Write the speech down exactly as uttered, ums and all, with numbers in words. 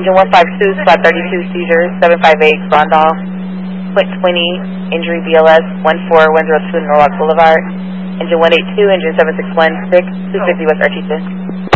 Engine one five two, spot thirty-two, seizure, seven five eight, Grandal, point twenty, injury B L S, one four one zero two, Norwalk Boulevard. Engine one eight two, engine seven six one six, two fifty West Artesia.